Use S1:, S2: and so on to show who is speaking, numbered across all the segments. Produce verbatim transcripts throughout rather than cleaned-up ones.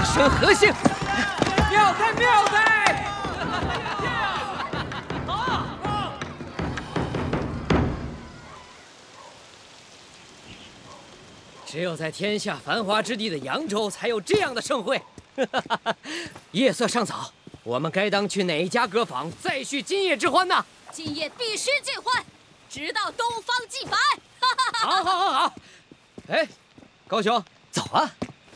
S1: 生何幸？
S2: 妙哉妙哉！
S1: 只有在天下繁华之地的扬州，才有这样的盛会。夜色尚早，我们该当去哪一家歌坊再续今夜之欢呢？
S3: 今夜必须尽欢，直到东方既白。
S1: 好，好，好，好！哎，高兄，走啊！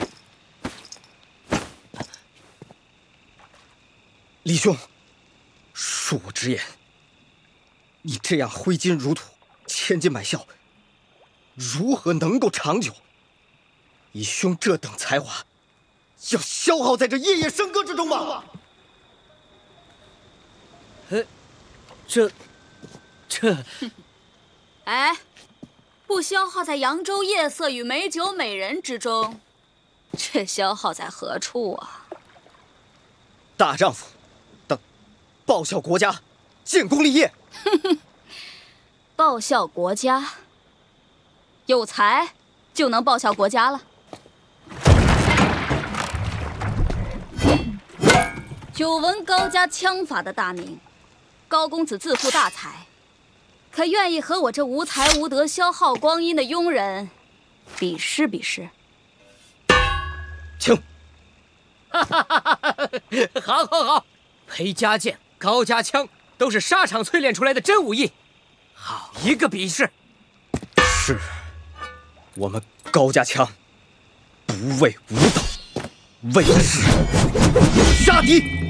S4: 李兄，恕我直言，你这样挥金如土、千金买笑，如何能够长久？以兄这等才华，要消耗在这夜夜笙歌之中吗？
S1: 呃，这，这，
S3: 哎，不消耗在扬州夜色与美酒美人之中，这消耗在何处啊？
S4: 大丈夫，等报效国家，建功立业。
S3: 报效国家，有才就能报效国家了。久闻高家枪法的大名，高公子自负大才，可愿意和我这无才无德、消耗光阴的庸人比试比试？
S4: 请。
S1: 哈哈哈哈！好，好，好！裴家剑、高家枪都是沙场淬炼出来的真武艺，好一个比试！
S4: 是，我们高家枪不畏武道，为的是杀敌。